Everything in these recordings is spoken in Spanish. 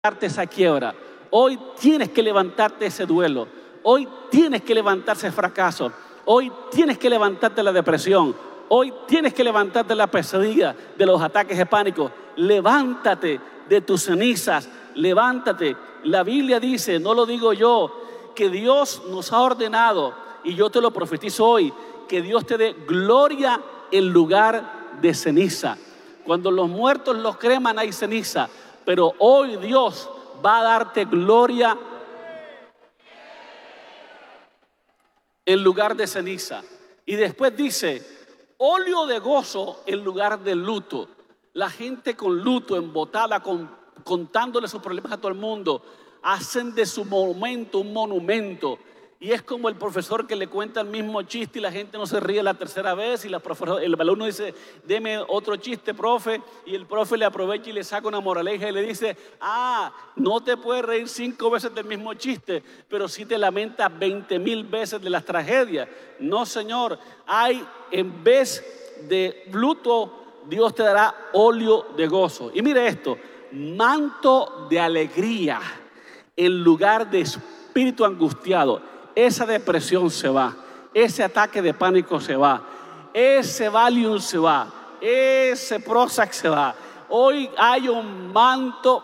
levantarte esa quiebra. Hoy tienes que levantarte ese duelo. Hoy tienes que levantarse ese fracaso. Hoy tienes que levantarte la depresión. Hoy tienes que levantarte la pesadilla de los ataques de pánico. Levántate de tus cenizas. Levántate. La Biblia dice, no lo digo yo, que Dios nos ha ordenado, y yo te lo profetizo hoy, que Dios te dé gloria en lugar de ceniza. Cuando los muertos los creman hay ceniza, pero hoy Dios va a darte gloria en lugar de ceniza. Y después dice, óleo de gozo en lugar de luto. La gente con luto, embotada, contándole sus problemas a todo el mundo, hacen de su momento un monumento. Y es como el profesor que le cuenta el mismo chiste y la gente no se ríe la tercera vez, y el alumno dice, deme otro chiste, profe, y el profe le aprovecha y le saca una moraleja y le dice, no te puedes reír 5 veces del mismo chiste, pero sí te lamentas 20,000 veces de las tragedias. No, señor, en vez de luto, Dios te dará óleo de gozo. Y mire esto, manto de alegría en lugar de espíritu angustiado. Esa depresión se va, ese ataque de pánico se va, ese Valium se va, ese Prozac se va. Hoy hay un manto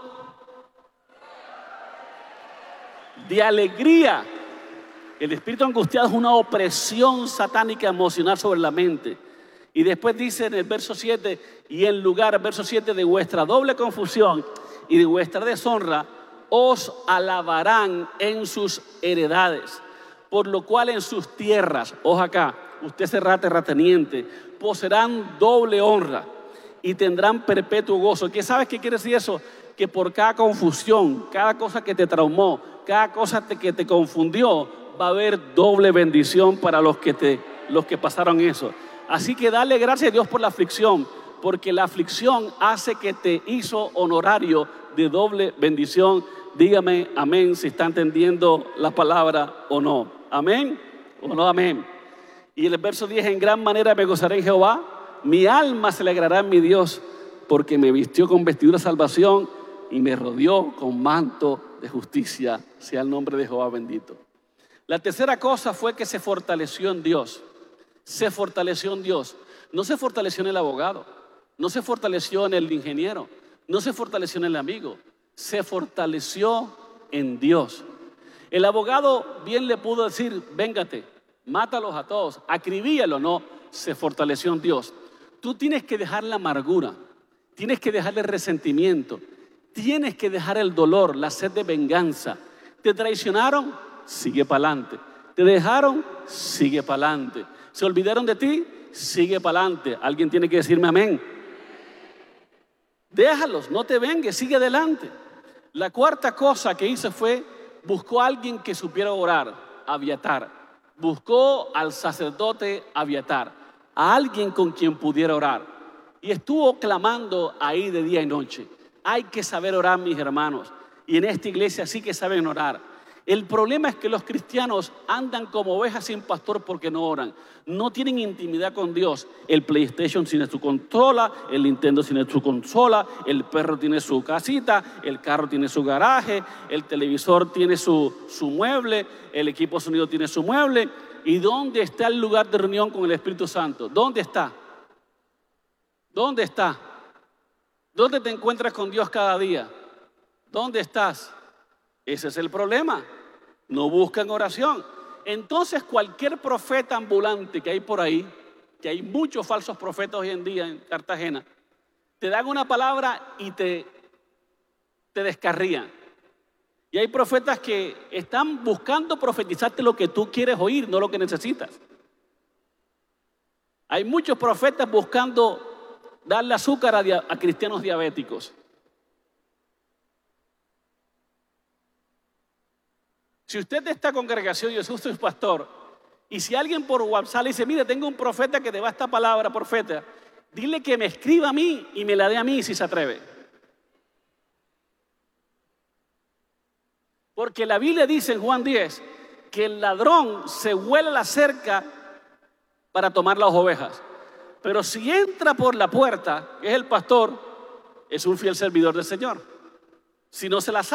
de alegría. El espíritu angustiado es una opresión satánica emocional sobre la mente. Y después dice en el verso 7, y en lugar, verso 7, de vuestra doble confusión y de vuestra deshonra, os alabarán en sus heredades. Por lo cual en sus tierras, ojo acá, usted será terrateniente, poseerán doble honra y tendrán perpetuo gozo. ¿Qué sabes qué quiere decir eso? Que por cada confusión, cada cosa que te traumó, cada cosa que te confundió, va a haber doble bendición para los que pasaron eso. Así que dale gracias a Dios por la aflicción, porque la aflicción hace que te hizo honorario de doble bendición. Dígame amén si está entendiendo la palabra o no. Amén o no amén. Y el verso 10, en gran manera me gozaré en Jehová, mi alma se alegrará en mi Dios, porque me vistió con vestidura de salvación y me rodeó con manto de justicia. Sea el nombre de Jehová bendito. La tercera cosa fue que se fortaleció en Dios. Se fortaleció en Dios. No se fortaleció en el abogado, no se fortaleció en el ingeniero, no se fortaleció en el amigo, se fortaleció en Dios. El abogado bien le pudo decir, véngate, mátalos a todos, acribíalo. No, se fortaleció en Dios. Tú tienes que dejar la amargura, tienes que dejar el resentimiento, tienes que dejar el dolor, la sed de venganza. Te traicionaron, sigue para adelante. Te dejaron, sigue para adelante. Se olvidaron de ti, sigue para adelante. Alguien tiene que decirme amén. Déjalos, no te vengues, sigue adelante. La cuarta cosa que hizo fue, buscó a alguien que supiera orar, Abiatar. Buscó al sacerdote Abiatar, a alguien con quien pudiera orar. Y estuvo clamando ahí de día y noche. Hay que saber orar, mis hermanos. Y en esta iglesia sí que saben orar. El problema es que los cristianos andan como ovejas sin pastor porque no oran. No tienen intimidad con Dios. El PlayStation tiene su consola, el Nintendo tiene su consola, el perro tiene su casita, el carro tiene su garaje, el televisor tiene su mueble, el equipo de sonido tiene su mueble. ¿Y dónde está el lugar de reunión con el Espíritu Santo? ¿Dónde está? ¿Dónde está? ¿Dónde te encuentras con Dios cada día? ¿Dónde estás? Ese es el problema. No buscan oración. Entonces cualquier profeta ambulante que hay por ahí, que hay muchos falsos profetas hoy en día en Cartagena, te dan una palabra y te descarrían. Y hay profetas que están buscando profetizarte lo que tú quieres oír, no lo que necesitas. Hay muchos profetas buscando darle azúcar a cristianos diabéticos. Si usted de esta congregación, yo soy su pastor, y si alguien por WhatsApp le dice, mire, tengo un profeta que te va esta palabra, profeta, dile que me escriba a mí y me la dé a mí si se atreve. Porque la Biblia dice en Juan 10 que el ladrón se huele la cerca para tomar las ovejas. Pero si entra por la puerta, que es el pastor, es un fiel servidor del Señor. Si no se las